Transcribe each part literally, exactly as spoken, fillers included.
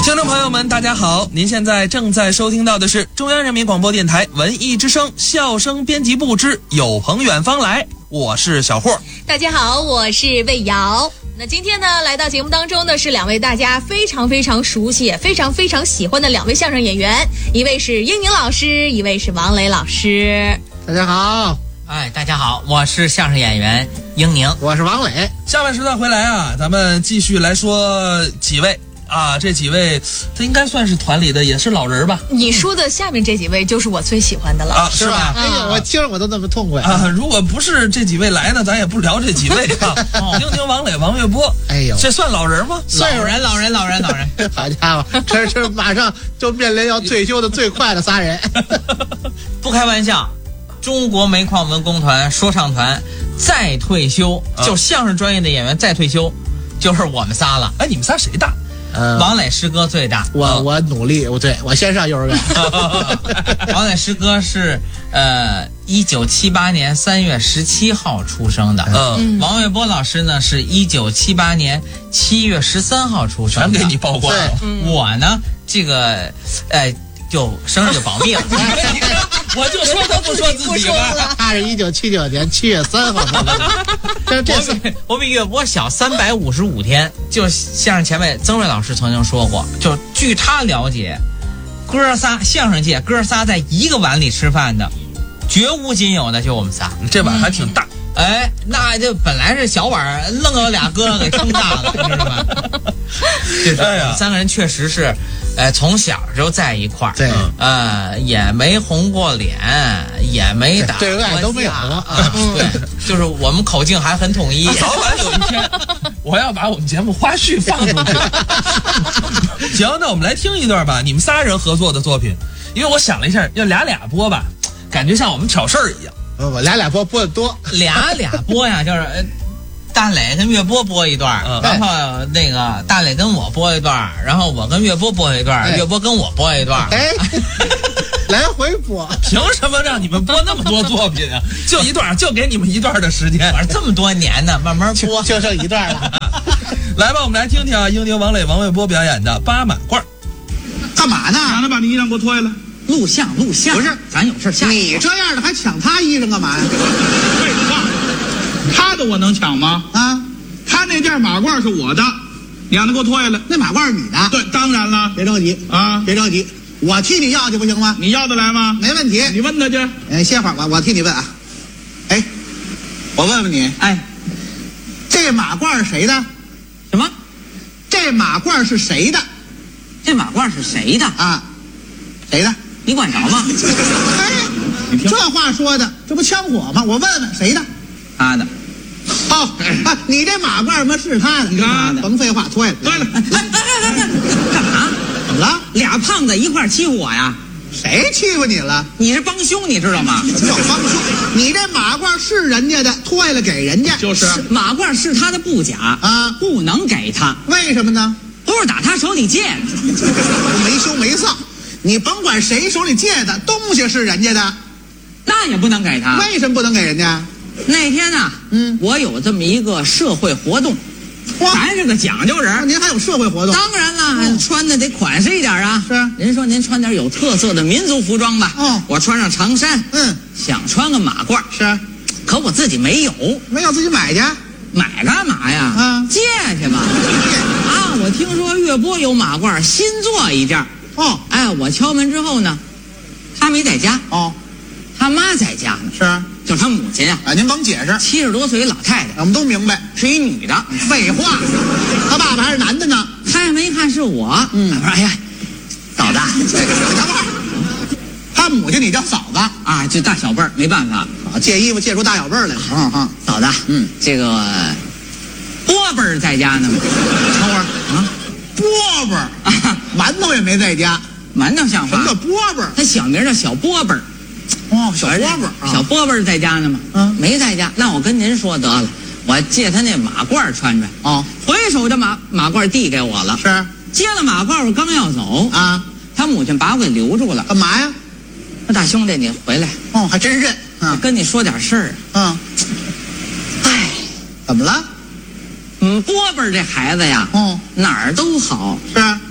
听众朋友们大家好，您现在正在收听到的是中央人民广播电台文艺之声笑声编辑部之有朋远方来，我是小霍。 大家好，我是魏瑶。那今天呢，来到节目当中的是两位大家非常非常熟悉也非常非常喜欢的两位相声演员，一位是英宁老师，一位是王磊老师。 大家好。 哎，大家好，我是相声演员英宁， 我是王磊。 下半时段回来啊，咱们继续来说几位啊，这几位这应该算是团里的也是老人吧。 你说的下面这几位就是我最喜欢的了啊，是吧？ 哎呀，我听着我都那么痛快啊！如果不是这几位来呢，咱也不聊这几位啊。英宁、王磊、王月波， 哎呦， 这算老人吗？ 老人，老人，老人，老人。 好家伙，这是马上就面临要退休的最快的仨人。 不开玩笑，中国煤矿文工团说唱团再退休，啊、就相声专业的演员再退休，就是我们仨了。 哎，你们仨谁大？ 呃，王磊师哥最大， 我、嗯、我努力，我对我先上幼儿园。 王磊师哥是呃一九七八年三月十七号出生的，嗯，王月波老师呢是一九七八年七月十三号出生的， 全给你曝光了。 我呢，这个呃就生日就保密了。 我就说他不说自己了， 他是一九七九年七月三号出生的。这这我比我比月波小三百五十五天。就相声前辈曾瑞老师曾经说过，就据他了解，哥仨相声界哥仨在一个碗里吃饭的，绝无仅有的就我们仨。 这碗还挺大。 嗯、哎，那就本来是小碗，愣有俩哥给撑大了，你知道吗？就是我们三个人确实是。呃，从小就在一块儿， 对， 呃，也没红过脸，也没打过架， 对外都没有啊。 对，就是我们口径还很统一。 早晚有一天，我要把我们节目花絮放出去。行，那我们来听一段吧，你们仨人合作的作品。因为我想了一下，要俩俩播吧，感觉像我们挑事儿一样。 我俩俩播播的多， 俩俩播呀，就是。大磊跟岳波播一段，嗯、然后那个大磊跟我播一段，然后我跟岳波播一段，哎、岳波跟我播一段， 哎，来回播。 凭什么让你们播那么多作品啊？就一段，就给你们一段的时间。 反正这么多年呢，慢慢播， 就剩一段了。 来吧，我们来听听啊，英宁、王磊、王岳波表演的《八马褂》。 干嘛呢？ 让他把你衣裳给我脱下来。 录像，录像。 不是， 咱有事下。 你这样的还抢他衣裳干嘛呀？ 废话。他的我能抢吗？ 啊， 他那件马褂是我的，你让他给我脱下来。 那马褂是你的？ 对，当然了。 别着急啊， 别着急，我替你要去不行吗？ 你要得来吗？ 没问题。 你问他去。 哎，歇会儿，我我替你问啊。哎，我问问你， 哎， 这马褂是谁的？ 什么？ 这马褂是谁的？ 这马褂是谁的啊？谁的？ 你管着吗？ 哎，这话说的，这不枪火吗？我问问谁的？ 他的。 哦，啊，你这马褂嘛是他的， 你看， 甭废话，脱下来。 对了， 哎哎哎哎，干嘛？ 怎么了？ 俩胖子一块欺负我呀？ 谁欺负你了？ 你是帮凶，你知道吗？ 什么叫帮凶？你这马褂是人家的，脱下来给人家。 就是马褂是他的布甲啊， 不能给他。 为什么呢？ 不是打他手里借的， 没羞没臊。你甭管谁手里借的东西是人家的， 那也不能给他。 为什么不能给人家？ 那天呢、啊，嗯，我有这么一个社会活动，咱是个讲究人。 您还有社会活动？ 当然了，嗯、穿的得款式一点啊。 是， 您说您穿点有特色的民族服装吧。 哦， 我穿上长衫， 嗯， 想穿个马褂。 是， 可我自己没有， 没有自己买去。 买干嘛呀？ 啊， 借去吧。啊，我听说岳波有马褂，新做一件。 哦， 哎，我敲门之后呢，他没在家。 哦， 他妈在家呢。 是。 就是他母亲啊， 啊，您甭解释， 七十多岁老太太， 我们都明白， 是一女的。 废话，他爸爸还是男的呢。 他也没看是我，嗯，我说哎呀，嫂子， 等会儿，他母亲你叫嫂子啊？这大小辈儿没办法， 啊，借衣服借出大小辈儿来了。 嗯嗯，嫂子，嗯，这个波辈儿在家呢吗？ 等会儿啊，波辈儿啊，馒头也没在家， 馒头像话？ 什么叫波辈儿？ 他小名叫小波辈儿。 哦，小波辈儿， 小波辈儿在家呢吗？嗯，没在家。那我跟您说得了，我借他那马褂穿穿。 哦， 回手这马马褂递给我了。 是， 接了马褂，我刚要走啊， 他母亲把我给留住了。 干嘛呀？ 那大兄弟，你回来。 哦，还真认。 我跟你说点事儿啊。嗯，哎，怎么了？ 嗯，波波这孩子呀， 哦， 哪儿都好， 是，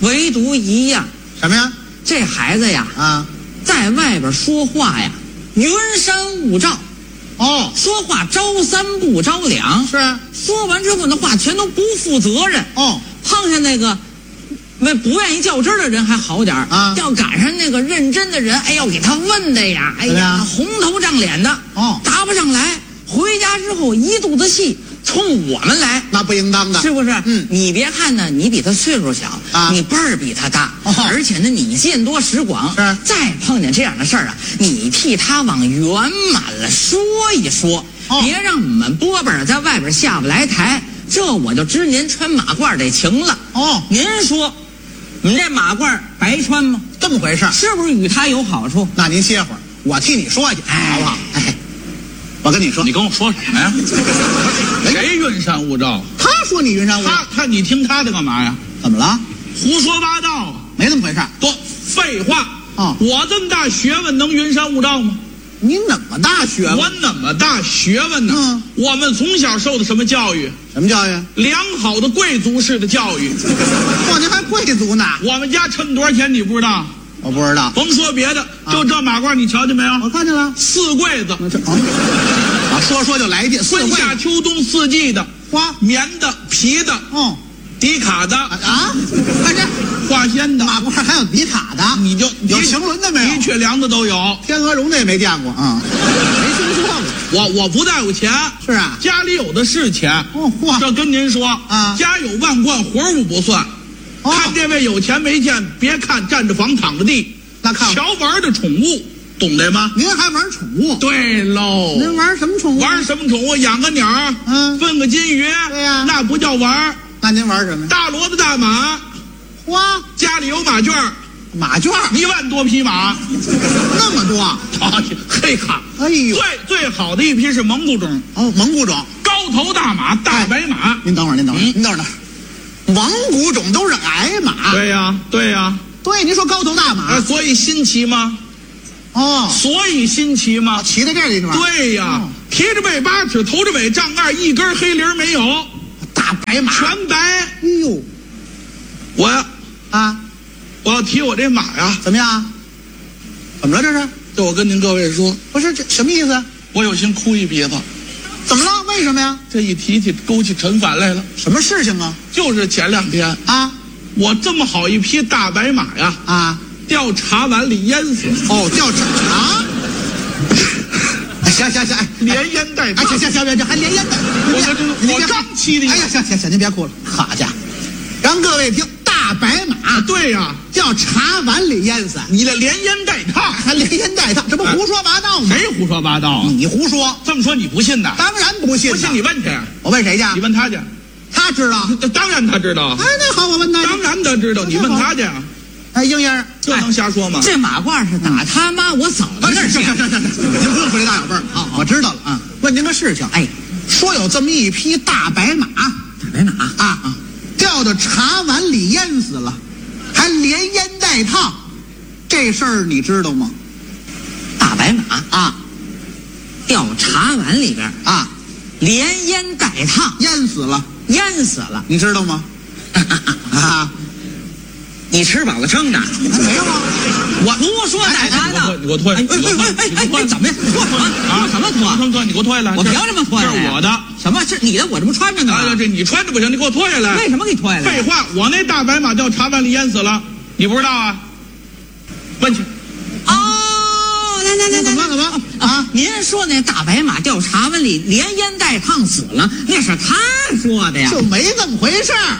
唯独一样， 什么呀？ 这孩子呀， 啊， 在外边说话呀，云山雾罩， 哦， 说话招三不着两， 是啊， 说完之后那话全都不负责任。 哦， 碰上那个那不愿意较真儿的人还好点儿啊， 要赶上那个认真的人，哎呦，给他问的呀，哎怎么呀， 样红头胀脸的， 哦答不上来，回家之后一肚子气，冲我们来。 那不应当的， 是不是？ 嗯你别看呢，你比他岁数小啊你辈儿比他大， 哦而且呢，你见多识广， 是再碰见这样的事儿啊，你替他往圆满了说一说， 哦别让我们波波儿在外边下不来台，这我就知您穿马褂得情了。 哦， 您说，你们这马褂白穿吗？ 这么回事儿。 是不是与他有好处？ 那您歇会儿，我替你说去， 哎好不好？哎，我跟你说， 你跟我说什么呀？谁云山雾罩？ 他说你云山雾罩， 他他你听他的干嘛呀？ 怎么了？ 胡说八道！ 没这么回事儿。 多废话！ 哦我这么大学问能云山雾罩吗？ 你怎么大学问？ 我那么大学问呢？ 嗯我们从小受的什么教育？ 什么教育？ 良好的贵族式的教育。 嚯，您还贵族呢？ 我们家趁多少钱你不知道？ 我不知道， 甭说别的，就这马褂你瞧见没有？ 我看见了。 四柜子， 这啊，啊说说就来劲，四春贵夏秋冬四季的， 花棉的、皮的、 哦迪卡的、 啊，看这化纤的， 马褂还有迪卡的， 你就有晴纶的没有？ 的确良的都有。 天鹅绒的也没见过啊，没听说过。 我我不但有钱， 是啊， 家里有的是钱。 哦嚯这跟您说啊家有万贯，活物不算。 哦看这位有钱没见，别看站着房躺着地， 那看瞧玩的宠物，懂得吗？ 您还玩宠物？ 对喽， 您玩什么宠物？ 玩什么宠物？养个鸟儿， 嗯分个金鱼， 对呀那不叫玩儿。 那您玩什么呀？ 大骡子、大马， 花家里有马圈儿， 马圈儿一万多匹马。 那么多？ 哎呀，嘿卡！ 哎呦， 最最好的一批是蒙古种， 哦，蒙古种。 高头大马，大白马。 您等会儿，您等会儿， 嗯您等会儿，等会儿。蒙古种都是矮马。 对呀，对呀， 对，您说高头大马啊，所以新奇吗？ 哦， 所以新奇吗？ 骑在这里是吧？， 对呀哦， 提着背八尺，头着尾丈二，一根黑铃没有， 大白马。 全白。 哎呦我呀， 啊， 我要提我这马呀， 怎么样？怎么了这是？ 这我跟您各位说， 不是这什么意思？ 我有心哭一鼻子。 怎么了？为什么呀？ 这一提起勾起陈烦来了， 什么事情啊？ 就是前两天啊我这么好一匹大白马呀， 啊！ 掉茶碗里淹死， 哦，叫这啊！哎行行行，哎， 连淹带哎， 烫。 行行行，这还连烟呢。 我这这我您别刚骑的。 哎呀，行行行，您别哭了。好家伙，让各位听，大白马对呀， 叫茶碗里淹死， 你这连淹带烫， 还连烟带烫，这不胡说八道吗？ 谁胡说八道啊？ 你胡说， 这么说你不信呐？ 当然不信。 不信你问去， 我问谁去？ 你问他去。 他知道。 这当然他知道哎，，那好，我问他去。 当然他知道，你问他去， 哎，英英， 这能瞎说吗？ 这马褂是打他妈我嫂子哎， 那儿去行行。行行行，您不用说这大小辈儿啊，我知道了啊。问您个事情， 哎， 说有这么一匹大白马， 大白马啊啊，掉到茶碗里淹死了，还连烟带烫，这事儿你知道吗？ 大白马啊掉茶碗里边， 啊， 连烟带烫， 淹死了， 淹死了。 你知道吗？啊， 你吃饱了撑的？ 没有啊， 我胡说八道。 你给我脱， 哎你给我脱， 哎哎哎哎，怎么呀？脱什么？脱什么脱？ 脱脱，你给我脱下来。 我凭什么脱下来？ 这是我的。 什么？是你的？我这不穿着呢哎呀， 吗？ 这你穿着不行，你给我脱下来。 为什么给你脱下来？ 废话，我那大白马掉茶碗里淹死了，你不知道啊？问去。 哦，来来来来， 怎么了怎么了啊？您说那大白马掉茶碗里连烟带烫死了，那是他说的呀。 就没这么回事儿。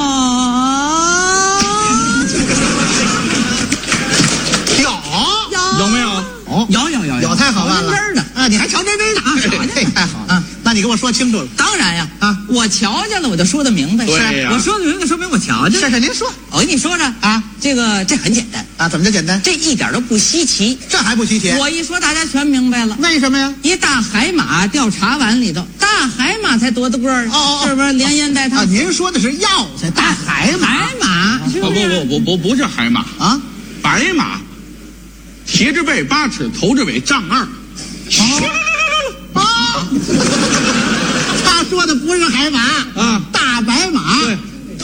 有有有没有？ 哦， 有有有有，太好办了。 瞧真真的啊，你还瞧真真的啊？这太好了啊！ 那你跟我说清楚了。 当然呀啊我瞧见了，我就说得明白。 对呀我说得明白，说明我瞧见了。 是是，您说我跟你说着啊， 这个这很简单， 啊，怎么就简单？ 这一点都不稀奇。 这还不稀奇？ 我一说，大家全明白了。 为什么呀？ 一大海马掉茶碗里头，大海马才多大个儿啊？ 哦哦哦是不是连烟带啊， 烫？ 您说的是药材大海马海马是不不是？ 不不不不是海马， 啊？ 白马，提着背八尺，头着尾丈二。 啊，他说的不是海马啊大白马， 对，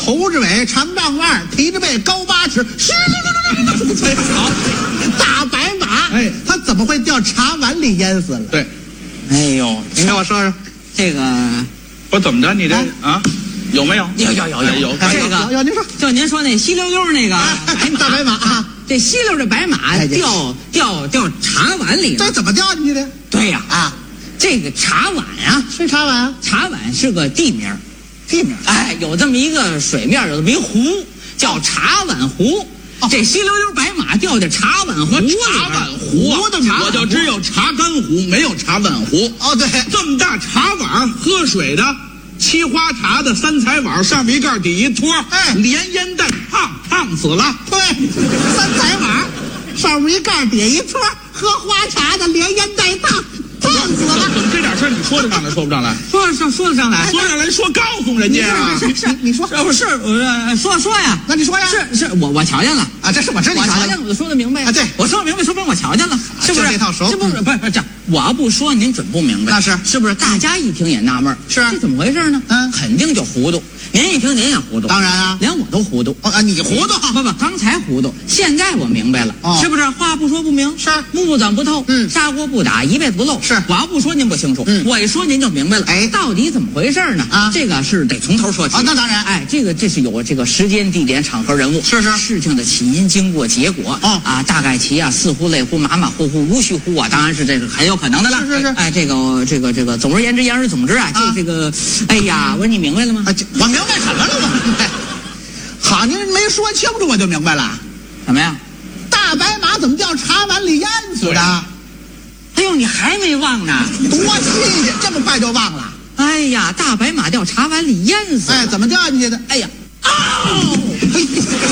头着尾，长丈腕，提着背，高八尺，嘘，好，大白马， 哎它怎么会掉茶碗里淹死了？ 对， 哎呦， 您给我说说。 这个我怎么着？你这啊，有没有？ 有有有哎有有， 哎这个有有，您说。 就您说那稀溜溜那个白马大白马啊， 这稀溜的白马哎这掉掉掉茶碗里了这。怎么掉进去的？ 对呀， 啊， 这个茶碗啊， 是茶碗啊， 茶碗是个地名儿， 地名。 哎，有这么一个水面，有这么一湖，叫茶碗湖。这稀溜溜白马掉进茶碗湖里边茶碗湖啊湖的名字我就只有茶干湖，没有茶碗湖。 哦，对， 这么大茶碗，喝水的，沏花茶的三彩碗，上面一盖底一托， 哎连烟袋，烫烫死了。 对，三彩碗，上面一盖，底下一托，喝花茶的连烟带烫，烫死了。 怎么这点事儿你说得上来，说不上来？ 说得上说得上来。 说上来说告诉人家啊！ 是是，你说， 这不是我说说呀？ 那你说呀？ 是是，我我瞧见了。 啊，这是我知道你瞧见我瞧见了，我说的明白啊对我说的明白，说明我瞧见了，是不是？ 就这套熟这不是不是不是这样，我要不说您准不明白。 那是是不是？大家一听也纳闷儿， 是这怎么回事呢？ 嗯肯定就糊涂。您一听您也糊涂， 当然啊连我都糊涂。 哦啊，你糊涂。 不不，刚才糊涂，现在我明白了， 哦是不是？话不说不明， 是木转不透， 嗯砂锅不打，一辈子不漏。 是我要不说您不清楚， 嗯我一说您就明白了。 哎到底怎么回事呢？ 啊这个是得从头说起。 啊那当然哎，这个这是有这个时间、地点、场合、人物， 是是事情的起因、经过、结果。 哦啊，大概其啊，似乎、类乎、马马虎虎、无序乎啊，当然是这个很有可能的了。 是是是哎，这个这个这个，总而言之，言而总之啊，这啊这个，哎呀，我说你明白了吗？ 啊，这我明白什么了？我哎好，您没说清楚，我就明白了。 什么呀？ 大白马怎么掉茶碗里淹死的？ 哎呦，你还没忘呢？ 多新鲜，这么快就忘了？ 哎呀，大白马掉茶碗里淹死了。 哎，怎么掉进去的？ 哎呀， 哦，嘿，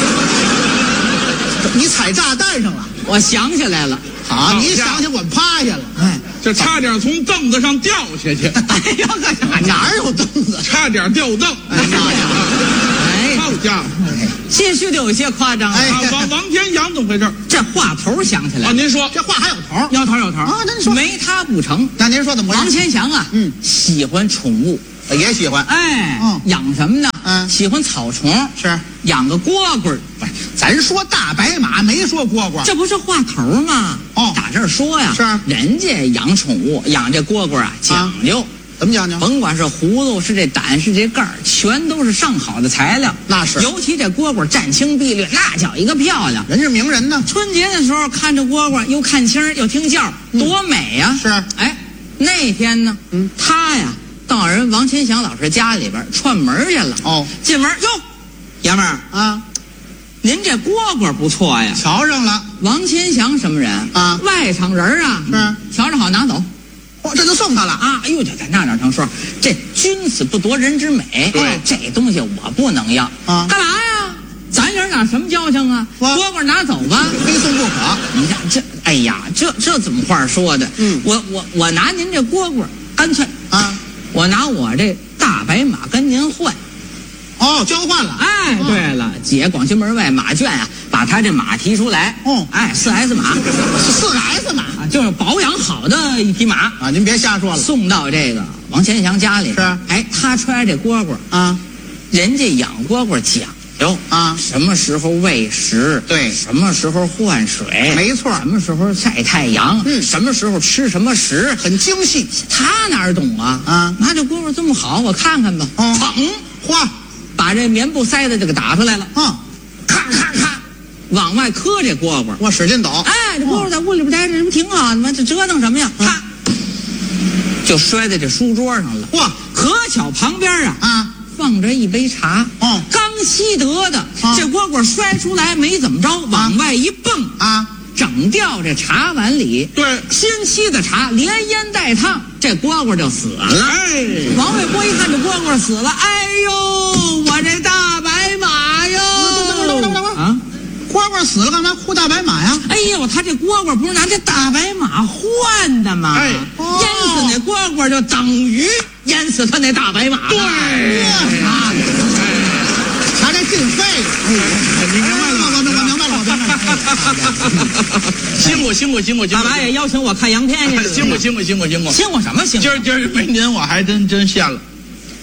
你踩炸弹上了。 我想起来了。 好，你一想起我趴下了。 哎， 这差点从凳子上掉下去， 哎呀，干啥？ 哪有凳子？ 差点掉凳。 哎呀呀！ 哎， 好家伙！ 些许的有些夸张了。 哎啊，王王天祥怎么回事？ 这话头想起来啊， 了， 您说这话还有头？ 有头有头啊那你说没他不成。 那您说怎么回王事？ 千祥啊， 嗯， 喜欢宠物， 也喜欢。 哎， 嗯养什么呢？ 嗯喜欢草虫， 是， 养个蝈蝈儿。 不是？咱说大白马，没说蝈蝈。 这不是话头吗？ 哦打这儿说呀， 是人家养宠物，养这蝈蝈啊，讲究。 怎么讲究？ 甭管是葫芦是这胆是这盖儿，全都是上好的材料。 那是尤其这蝈蝈湛青碧绿，那叫一个漂亮。 人是名人呢。 春节的时候看着蝈蝈，又看清儿又听叫，多美呀、 是哎，那天呢， 嗯他呀到人王千祥老师家里边串门去了。 哦进门哟，爷们儿， 啊， 您这蝈蝈不错呀。 瞧上了。 王千祥什么人啊外场人啊。 是瞧着好拿走。 哦，这就送他了。 啊，哎呦，这那哪成说？这君子不夺人之美， 对这东西我不能要啊干嘛呀？咱爷俩什么交情啊？ 我蝈蝈拿走吧。 非送不可。 你看这，哎呀，这这怎么话说的？ 嗯我我我拿您这蝈蝈，干脆啊， 我拿我这大白马跟您换。 哦，交换了。 哎， 哦对了，姐广渠门外马圈啊，把他这马提出来。 哦哎，四 S 马是四个 S 马啊，就是保养好的一匹马。 啊，您别瞎说了。 送到这个王千祥家里边是哎，他揣这蝈蝈， 啊人家养蝈蝈讲究啊什么时候喂食， 对什么时候换水， 没错什么时候晒太阳， 嗯什么时候吃什么食， 很精细。 他哪儿懂啊？ 啊拿这蝈蝈这么好，我看看吧。 哦捧， 嚯， 把这棉布塞子就给打出来了， 嗯， 咔咔咔，往外磕这蝈蝈。 我使劲抖。 哎，这蝈蝈在屋里边待着，这不挺好的吗？这折腾什么呀？ 嗯啪，就摔在这书桌上了。 嚯可巧旁边啊啊， 放着一杯茶， 哦刚沏得的， 啊这蝈蝈摔出来没怎么着，往外一蹦， 啊， 整掉这茶碗里。 对， 新沏的茶连烟带烫，这蝈蝈就死了。 哎， 王卫国一看这蝈蝈死了，哎呦，我这大白马哟！ 等会儿等会儿等会儿啊！ 蝈蝈死了干嘛哭大白马呀？ 哎呦，他这蝈蝈不是拿这大白马换的吗？ 哎哦淹死那蝈蝈就等于淹死他那大白马了。 对啊，查这进费。哎，你明白了吗？我我明白了，我明白了。 辛苦辛苦辛苦辛苦， 干嘛也邀请我看洋片去？ 辛苦辛苦辛苦辛苦。 辛苦什么辛苦？ 今儿今儿没您我还真真羡了。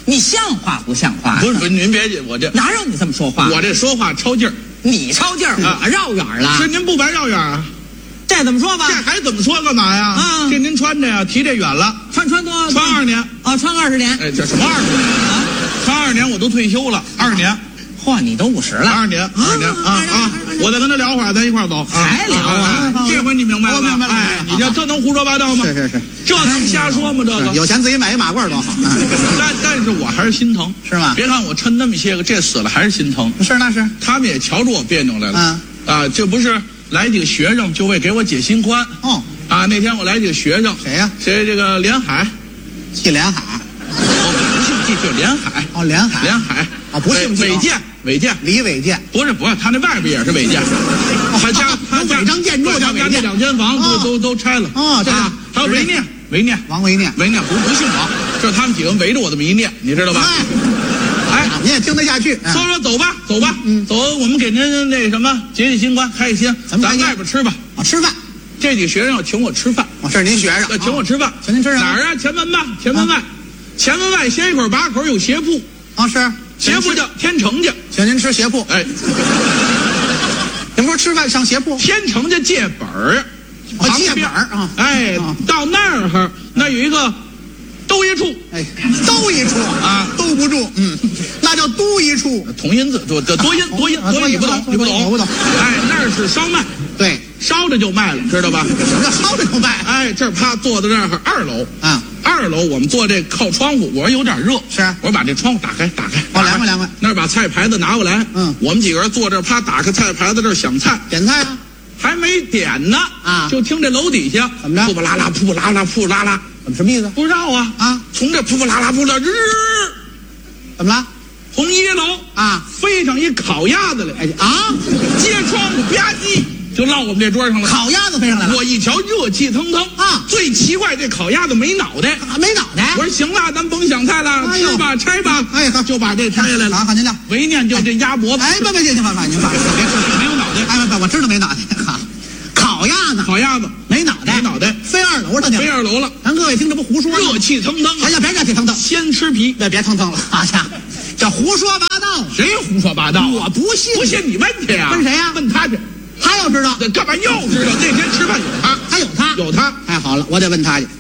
你像话不像话？ 不是不是，您别介，我这哪有你这么说话？ 我这说话超劲儿。 你抄劲儿， 啊我绕远了。 是您不白绕远啊？ 这怎么说吧？ 这还怎么说干嘛呀？ 啊这您穿着呀，提这远了， 穿穿多穿二年。 啊，穿二十年。 哎，这什么二十年啊？穿二年我都退休了，二十年。 嚯，你都五十了。 二十年，二十年啊啊！我再跟他聊会儿，咱一块儿走。 还聊啊？ 这回你明白了吧？ 我明白了哎，你这这能胡说八道吗？ 是是是， 这能瞎说吗？这个有钱自己买一马褂多好， 但但是我还是心疼， 是吗？ 别看我抻那么些个，这死了还是心疼。 是那是， 他们也瞧出我别扭来了。 嗯啊，这不是来几个学生就为给我解心宽。 哦， 啊，那天我来几个学生， 谁呀？ 谁这个连海， 季连海， 不姓季，就连海。 哦，连海， 连海哦不姓季伟健，伟健。 李伟健， 不是不是，他那外边也是违建，他家他家有违章建筑对他家那叫违建两间房哦都都都拆了。 哦这啊还有维念，维念， 王维念， 维念不不姓王，这是他们几个围着我这么一念，你知道吧？ 哎， 哎， 你也听得下去？ 说说走吧，走吧，走，我们给您那什么解解心宽，开开心，咱怎么开心外边吃吧。 啊，吃饭， 这几个学生要请我吃饭， 哦，这是您学生， 要请我吃饭， 请您吃什么哪儿啊？前门吧，前门外，前门外斜一口把口有鞋铺， 啊，是鞋铺叫天成家， 请您吃鞋铺。 哎， 您不是吃饭上鞋铺？ 天成家借本儿。 哦，借旁边本儿啊， 哎啊， 到那儿那有一个兜一处， 哎，兜一处啊兜不住，嗯，那叫都一处。 同音字，多多音多音啊多音，你不懂多音你不懂， 我不懂哎，那儿是烧麦， 对， 烧着就卖了，知道吧？ 什么叫烧着就卖？ 哎，这儿啪坐在这儿二楼啊， 二楼我们坐这靠窗户，我说有点热， 是我说把这窗户打开，打开， 哦凉快凉快那儿把菜牌子拿过来， 嗯我们几个人坐这儿啪打开菜牌子，这儿想菜， 点菜啊？ 还没点呢啊就听这楼底下怎么着扑扑啦啦，扑扑啦啦，扑扑啦啦， 怎么什么意思？ 不知道啊啊， 从这扑扑啦啦扑啦，日。 怎么了？ 从一楼啊飞上一烤鸭子来， 哎啊， 接窗户吧唧就落我们这桌上了。 烤鸭子飞上来了， 我一瞧热气腾腾啊最奇怪这烤鸭子没脑袋。 啊没脑袋。 我说行了，咱甭想菜了， 哎呦吃吧拆吧， 哎好就把这拆下来了。 好，好您亮。 为念就这鸭脖子， 哎，别别行行，放放您放，别说没有脑袋， 哎不不，我知道没脑袋。好，烤鸭子烤鸭子没脑袋， 没脑袋飞二楼上去了。 飞二楼了， 咱各位听这不胡说吗？ 热气腾腾啊！ 哎呀，别热气腾腾， 先吃皮， 别别腾腾了，好家伙，这胡说八道。 谁胡说八道啊？ 我不信， 不信你问去呀？ 问谁呀问他去。 他要知道， 这干嘛又知道？那天吃饭有他， 他有他， 有他。 太好了，我得问他去。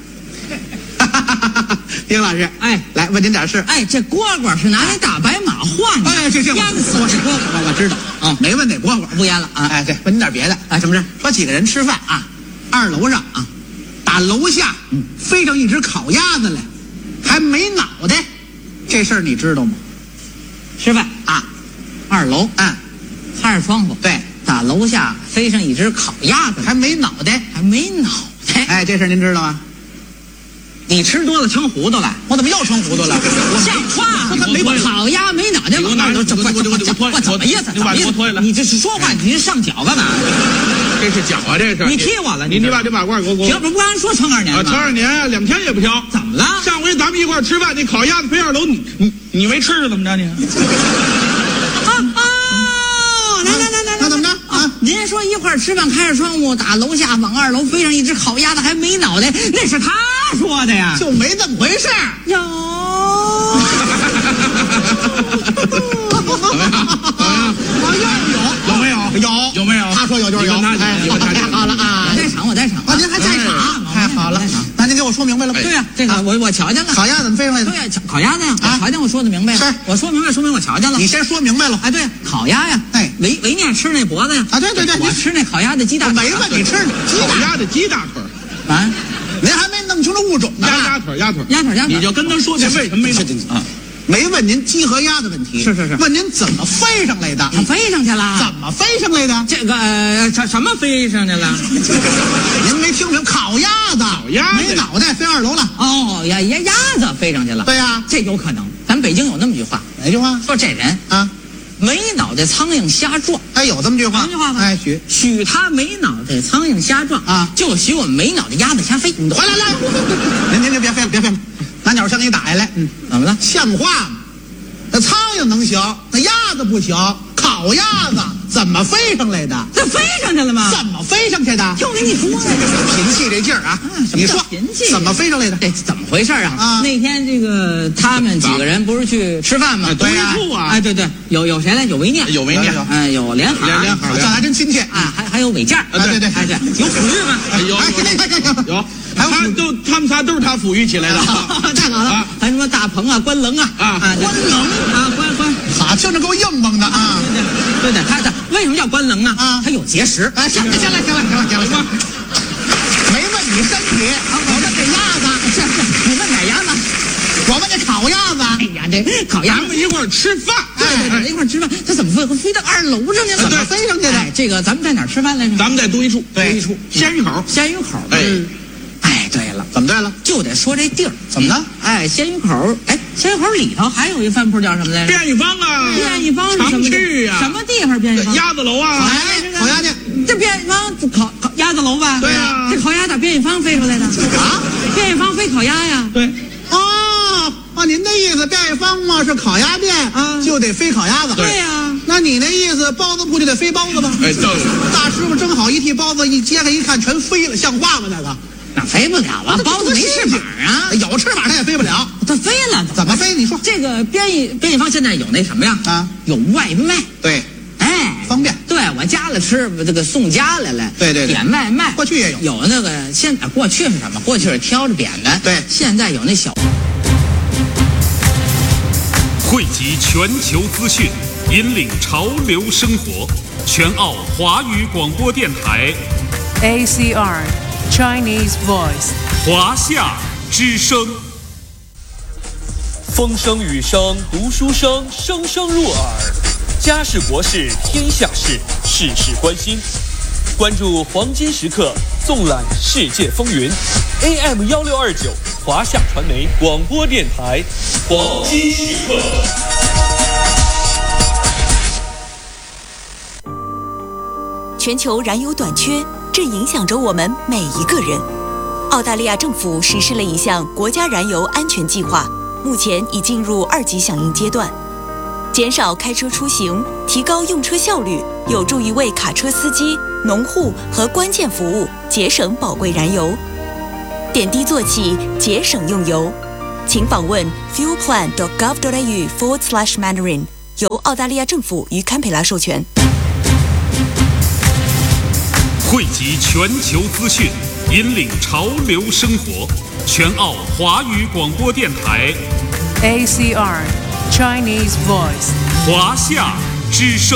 丁老师， 哎， 来问您点事。 哎，这蝈蝈是拿那大白马换的。 哎，这这我淹死我是蝈蝈。 我我知道啊，没问哪蝈蝈， 不淹了啊。 哎，对，问您点别的。 哎，什么事？ 说几个人吃饭啊，二楼上啊，打楼下飞上一只烤鸭子来，还没脑袋，这事儿你知道吗？ 吃饭啊， 二楼嗯， 开着窗户， 对， 打楼下飞上一只烤鸭子， 还没脑袋， 还没脑袋。 哎，这事儿您知道吗？ 你吃多了撑糊涂了。 我怎么又成糊涂了？ 像话吗？ 没烤鸭没脑袋， 你给我拿这我我我我我怎么意思？ 你把怎么意思我脱下来你这是说话，你这上脚干嘛？ 这是脚啊，这是。 你踢我了？ 你你把这马褂给我给我。 凭什么不刚说撑二年啊， 吗？ 撑二年两天也不挑。 怎么了？ 上回咱们一块儿吃饭，那烤鸭子飞二楼，你你你没吃是怎么着你？ 啊哦，来来来来来， 那怎么着啊？ 您说一块儿吃饭，开着窗户打楼下往二楼飞上一只烤鸭子，还没脑袋，那是他说的呀。 就没这么回事儿。 有。 怎么样？怎么样？ 我又有， 有没有？ 有有没有？ 他说有就是有。 你问他去哎， 你问他去太好了啊！ 我在场，我在场啊，您还在场，太好了。那您给我说明白了吗？ 对呀，这个我我瞧见了。 烤鸭怎么飞上来的对？呀，烤鸭子呀， 啊我瞧见我说的明白了。 是我说明白，说明我瞧见了。 你先说明白了。 哎，对，烤鸭呀， 哎维维念吃那脖子呀， 啊，对对对， 我吃那烤鸭的鸡大腿。 没问你吃鸡烤蛋， 鸭的鸡大腿儿， 啊， 您还没弄清楚物种呢。 鸭鸭腿儿，鸭腿儿， 鸭腿鸭腿你就跟他说这为什么没这弄这啊？ 没问您鸡和鸭的问题， 是是是问您怎么飞上来的？ 它飞上去了。 怎么飞上来的？ 这个呃什什么飞上去了？ 您没听明？烤鸭子， 烤鸭子没脑袋飞二楼了。 哦，呀鸭鸭子飞上去了。 对呀， 这有可能。咱北京有那么句话， 哪句话说这人啊？ 没脑袋苍蝇瞎撞。 还有这么句话？ 有这么句话吗哎，许许他没脑袋苍蝇瞎撞啊就许我们没脑袋鸭子瞎飞。 回来来，您您您别飞了，别飞了，拿鸟枪给你打下来。嗯， 怎么了？ 像话吗？那苍蝇能行，那鸭子不行。烤鸭子怎么飞上来的？ 这飞上去了吗？ 怎么飞上去的？ 就跟你说呀， 贫气这劲儿啊！ 什么叫你说贫气怎么飞上来的？ 这怎么回事啊？ 啊那天这个他们几个人不是去吃饭吗？ 对呀处啊哎，对对，有有谁来？有维念， 有维念有有哎，有连海， 连连海这还真亲切啊，还还有伟健， 啊！对对哎对，有抚育吗？ 哎有哎，行行行行， 有， 还有他都他们仨都是他抚育起来的。 太好了啊， 还什么大鹏啊、关棱啊啊关棱啊，关关。 好，听着够硬邦的啊！ 对对，他他为什么叫关棱呢？ 啊他有结石。 哎，行了行了行了行了行了行了，没问你身体，我问这鸭子， 是是，你问哪鸭子？ 我问这烤鸭子， 哎呀，这烤鸭咱们一块儿吃饭。 对对对，一块儿吃饭，他怎么飞飞到二楼上去了？ 怎么飞上去的哎，这个咱们在哪儿吃饭来着？ 咱们在独一处， 对独一处，鲜鱼口。 鲜鱼口。 哎嗯，哎，对了， 怎么对了？ 就得说这地儿怎么了？ 哎，鲜鱼口，哎，鲜鱼口里头还有一饭铺叫什么来着？ 便宜坊啊， 便宜坊是什常么地去呀？ 什么地方？便宜坊？ 鸭子楼啊， 哎，烤鸭去。 这便宜坊烤烤鸭子楼吧？ 对呀这烤鸭打便宜坊飞出来的啊？便宜坊飞烤鸭呀？ 对， 哦，啊，您的意思，便宜坊嘛是烤鸭店啊就得飞烤鸭子。 对呀。 那你那意思，包子铺就得飞包子吧？ 哎，对， 大师傅蒸好一屉包子，一揭开一看，全飞了，像话吗？那个那飞不了啊，包子没翅膀啊， 有翅膀它也飞不了。 它飞了。 怎么飞？你说这个便宜便宜坊现在有那什么呀？ 啊， 有外卖。 对， 哎， 方便。 对我家里吃这个送家来了， 对对对点外卖， 过去也有有那个现在过去是什么？过去是挑着扁的， 对现在有那小。 汇集全球资讯，引领潮流生活。全澳华语广播电台 A C R Chinese Voice 华夏之声。风声雨声读书声，声声入耳。家事国事天下事，事事关心。关注黄金时刻，纵览世界风云。A M 幺六二九华夏传媒广播电台，黄金时刻。 全球燃油短缺正影响着我们每一个人。澳大利亚政府实施了一项国家燃油安全计划，目前已进入二级响应阶段。减少开车出行，提高用车效率，有助于为卡车司机、农户和关键服务节省宝贵燃油。点滴做起，节省用油。请访问 fuelplan dot gov dot a u forward slash mandarin， 由澳大利亚政府与堪培拉授权。 汇集全球资讯，引领潮流生活。全澳华语广播电台 A C R Chinese Voice 华夏之声。